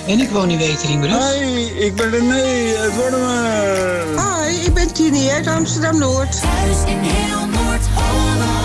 En ik woon in Wetering, Bruce. Hoi, ik ben René uit Wormer. Hoi, ik ben Tini uit Amsterdam-Noord. Thuis in heel Noord-Holland.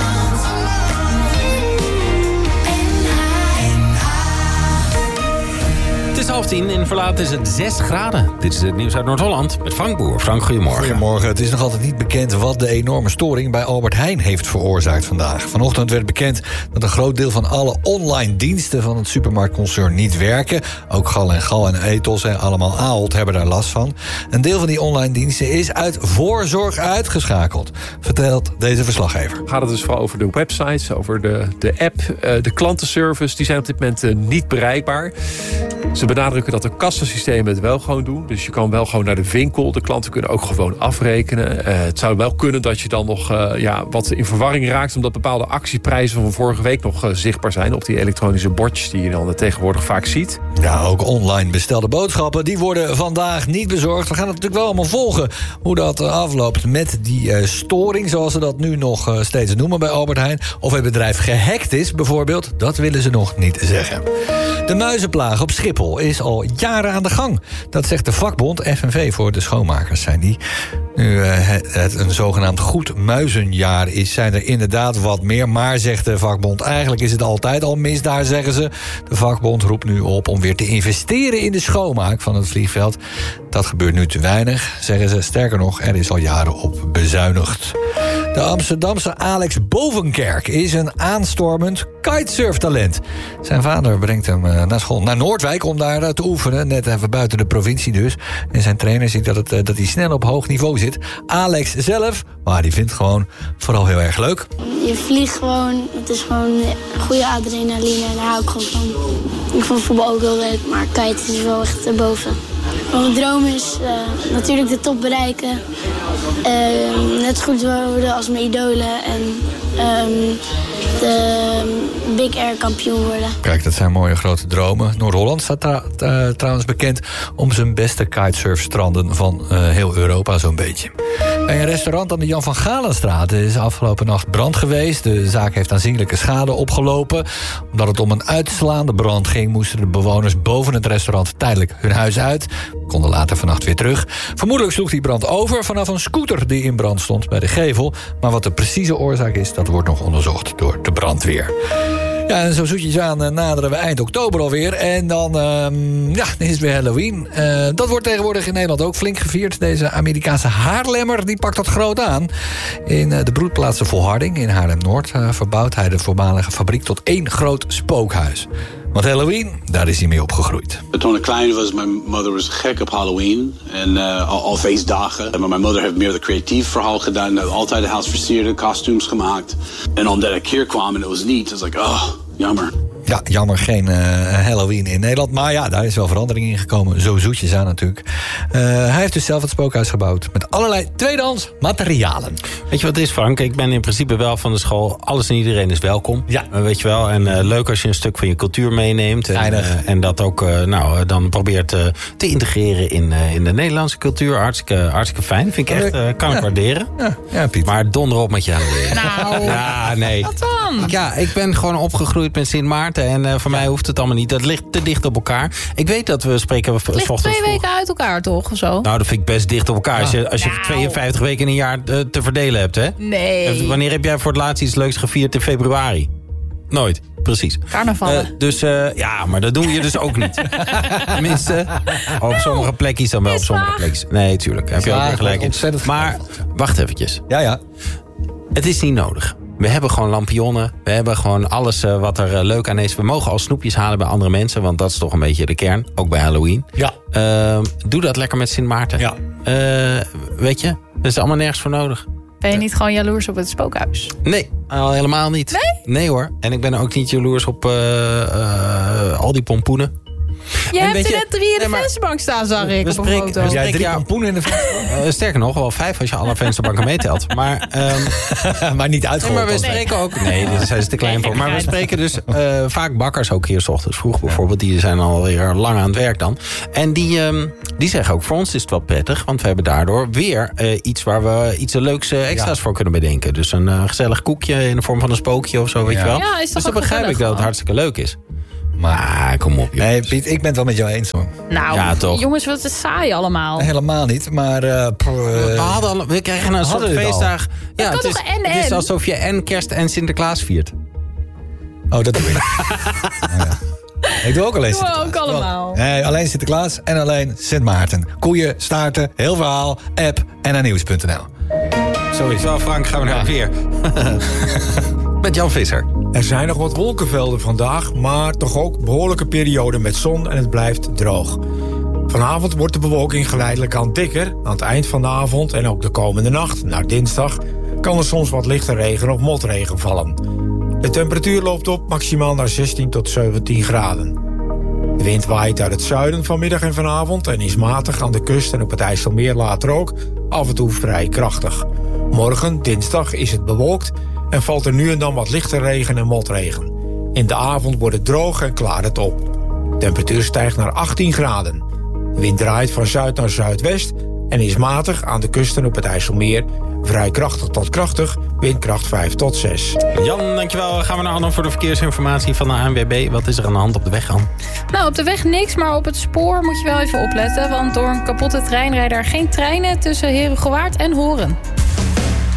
Het is 9:30, in Verlaat is het 6 graden. Dit is het nieuws uit Noord-Holland met Frank Boer. Frank, goedemorgen. Goedemorgen. Het is nog altijd niet bekend wat de enorme storing bij Albert Heijn heeft veroorzaakt vandaag. Vanochtend werd bekend dat een groot deel van alle online diensten van het supermarktconcern niet werken. Ook Gal en Gal en Ethos en allemaal Ahold hebben daar last van. Een deel van die online diensten is uit voorzorg uitgeschakeld, vertelt deze verslaggever. Gaat het dus vooral over de websites, over de app, de klantenservice. Die zijn op dit moment niet bereikbaar. Ze benadrukken dat de kassasystemen het wel gewoon doen. Dus je kan wel gewoon naar de winkel. De klanten kunnen ook gewoon afrekenen. Het zou wel kunnen dat je dan nog wat in verwarring raakt, omdat bepaalde actieprijzen van vorige week nog zichtbaar zijn op die elektronische bordjes die je dan tegenwoordig vaak ziet. Ja, ook online bestelde boodschappen, die worden vandaag niet bezorgd. We gaan het natuurlijk wel allemaal volgen hoe dat afloopt met die storing, zoals ze dat nu nog steeds noemen bij Albert Heijn. Of het bedrijf gehackt is bijvoorbeeld, dat willen ze nog niet zeggen. De muizenplaag op Schiphol is al jaren aan de gang. Dat zegt de vakbond FNV voor de schoonmakers, zijn die. Nu het een zogenaamd goed muizenjaar is, zijn er inderdaad wat meer. Maar, zegt de vakbond, eigenlijk is het altijd al mis daar, zeggen ze. De vakbond roept nu op om weer te investeren in de schoonmaak van het vliegveld. Dat gebeurt nu te weinig, zeggen ze. Sterker nog, er is al jaren op bezuinigd. De Amsterdamse Alex Bovenkerk is een aanstormend kitesurftalent. Zijn vader brengt hem naar school, naar Noordwijk, om daar te oefenen. Net even buiten de provincie dus. En zijn trainer ziet dat hij snel op hoog niveau zit. Alex zelf, maar die vindt gewoon vooral heel erg leuk. Je vliegt gewoon, het is gewoon goede adrenaline en daar hou ik gewoon van. Ik vond voetbal ook heel leuk, maar kite is wel echt erboven. Mijn droom is natuurlijk de top bereiken. Net zo goed worden als mijn idolen en de Big Air kampioen worden. Kijk, dat zijn mooie grote dromen. Noord-Holland staat trouwens bekend om zijn beste kitesurfstranden van heel Europa zo'n beetje. Bij een restaurant aan de Jan van Galenstraat is afgelopen nacht brand geweest. De zaak heeft aanzienlijke schade opgelopen. Omdat het om een uitslaande brand ging, moesten de bewoners boven het restaurant tijdelijk hun huis uit. Konden later vannacht weer terug. Vermoedelijk sloeg die brand over vanaf een scooter die in brand stond bij de gevel. Maar wat de precieze oorzaak is, dat wordt nog onderzocht door de brandweer. Ja, en zo zoetjes aan naderen we eind oktober alweer. En dan is het weer Halloween. Dat wordt tegenwoordig in Nederland ook flink gevierd. Deze Amerikaanse Haarlemmer die pakt dat groot aan. In de broedplaats Volharding in Haarlem-Noord verbouwt hij de voormalige fabriek tot één groot spookhuis. Want Halloween, daar is hij mee opgegroeid. Toen ik klein was, mijn moeder was gek op Halloween. En al feestdagen. Maar mijn moeder heeft meer de creatief verhaal gedaan. Altijd het huis versierd, kostuums gemaakt. En omdat ik hier kwam en het was niet, was ik, jammer. Ja, jammer, geen Halloween in Nederland. Maar ja, daar is wel verandering in gekomen. Zo zoetjes aan natuurlijk. Hij heeft dus zelf het spookhuis gebouwd. Met allerlei tweedehands materialen. Weet je wat het is, Frank? Ik ben in principe wel van de school. Alles en iedereen is welkom. Ja. Weet je wel. En leuk als je een stuk van je cultuur meeneemt. En dat ook dan probeert te integreren in de Nederlandse cultuur. Hartstikke fijn. Vind ik echt, kan ik waarderen. Ja, Piet. Maar donder op met je Halloween. Nou, ja, nee. wat dan? Ja, ik ben gewoon opgegroeid met Sint Maarten. En voor mij hoeft het allemaal niet. Dat ligt te dicht op elkaar. Ik weet dat we spreken... Het ligt 2 weken uit elkaar, toch? Of zo? Nou, dat vind ik best dicht op elkaar. Als je 52 weken in een jaar te verdelen hebt, hè? Nee. Wanneer heb jij voor het laatst iets leuks gevierd in februari? Nooit, precies. Carnavallen. Maar dat doen je dus ook niet. Tenminste, op sommige plekjes dan wel op sommige plekjes. Nee, tuurlijk. Heb je ook weer gelijk in. Maar, wacht eventjes. Ja. Het is niet nodig. We hebben gewoon lampionnen. We hebben gewoon alles wat er leuk aan is. We mogen al snoepjes halen bij andere mensen. Want dat is toch een beetje de kern. Ook bij Halloween. Ja. Doe dat lekker met Sint Maarten. Ja. Weet je, dat is allemaal nergens voor nodig. Ben je niet gewoon jaloers op het spookhuis? Nee, al helemaal niet. Nee? Nee hoor. En ik ben ook niet jaloers op al die pompoenen. Je hebt er net 3 in de vensterbank staan, zag ik op een foto. Ja, 3 pompoenen in de vensterbank. Sterker nog, wel 5 als je alle vensterbanken meetelt. Maar niet uitgerold. maar we spreken ook... Nee, dit zijn ze te klein voor. Maar we spreken dus vaak bakkers ook hier 's ochtends vroeg bijvoorbeeld. Die zijn alweer lang aan het werk dan. En die zeggen ook, voor ons is het wel prettig. Want we hebben daardoor weer iets waar we iets leuks extra's voor kunnen bedenken. Dus een gezellig koekje in de vorm van een spookje of zo, weet je wel. Ja, is dus dan begrijp ik dat het hartstikke leuk is. Maar kom op. Nee, Piet, ik ben het wel met jou eens, hoor. Nou, Ja, toch. jongens, wat is saai allemaal. Helemaal niet, maar... we krijgen een soort feestdag. Ja, kan toch het is alsof je en kerst en Sinterklaas viert. Oh, dat doe ik. Ja. Ik doe ook alleen Doe Sinterklaas. ook allemaal. Nee, alleen Sinterklaas en alleen Sint Maarten. Koeien, staarten, heel verhaal, app en nieuws.nl. Zo is wel, Frank, gaan we naar weer. Met Jan Visser. Er zijn nog wat wolkenvelden vandaag, maar toch ook behoorlijke perioden met zon en het blijft droog. Vanavond wordt de bewolking geleidelijk aan dikker. Aan het eind van de avond en ook de komende nacht, naar dinsdag, kan er soms wat lichte regen of motregen vallen. De temperatuur loopt op maximaal naar 16 tot 17 graden. De wind waait uit het zuiden vanmiddag en vanavond en is matig aan de kust en op het IJsselmeer later ook af en toe vrij krachtig. Morgen, dinsdag, is het bewolkt en valt er nu en dan wat lichte regen en motregen. In de avond wordt het droog en klaart het op. De temperatuur stijgt naar 18 graden. De wind draait van zuid naar zuidwest en is matig aan de kusten op het IJsselmeer. Vrij krachtig tot krachtig, windkracht 5 tot 6. Jan, dankjewel. Gaan we naar Anne voor de verkeersinformatie van de ANWB. Wat is er aan de hand op de weg, Anne? Nou, op de weg niks, maar op het spoor moet je wel even opletten. Want door een kapotte trein rijden er geen treinen tussen Herugewaard en Horen.